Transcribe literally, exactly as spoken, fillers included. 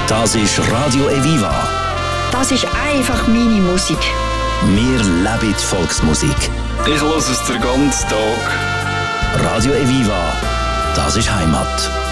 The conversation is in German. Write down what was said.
Das ist Radio Eviva. Das ist einfach meine Musik. Wir leben die Volksmusik. Ich höre es den ganzen Tag. Radio Eviva, das ist Heimat.